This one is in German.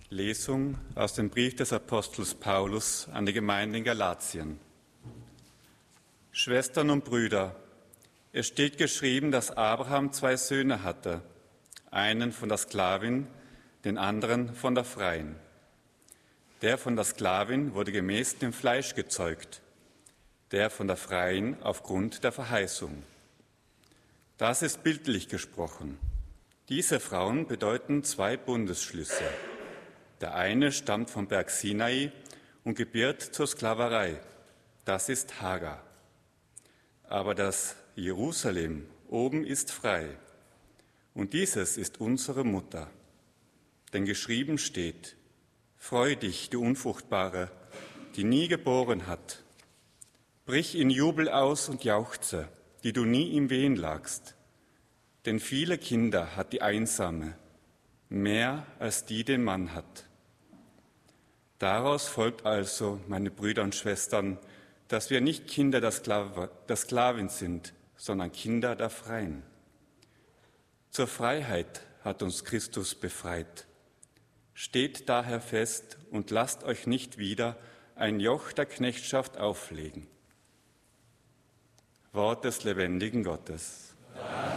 Lesung aus dem Brief des Apostels Paulus an die Gemeinde in Galatien. Schwestern und Brüder, es steht geschrieben, dass Abraham 2 Söhne hatte, einen von der Sklavin, den anderen von der Freien. Der von der Sklavin wurde gemäß dem Fleisch gezeugt, der von der Freien aufgrund der Verheißung. Das ist bildlich gesprochen. Diese Frauen bedeuten 2 Bundesschlüsse. Der eine stammt vom Berg Sinai und gebiert zur Sklaverei. Das ist Hagar. Aber das Jerusalem oben ist frei. Und dieses ist unsere Mutter. Denn geschrieben steht: Freu dich, du Unfruchtbare, die nie geboren hat. Brich in Jubel aus und jauchze, die du nie im Wehen lagst. Denn viele Kinder hat die Einsame, mehr als die den Mann hat. Daraus folgt also, meine Brüder und Schwestern, dass wir nicht Kinder der Sklavin sind, sondern Kinder der Freien. Zur Freiheit hat uns Christus befreit. Steht daher fest und lasst euch nicht wieder ein Joch der Knechtschaft auflegen. Wort des lebendigen Gottes.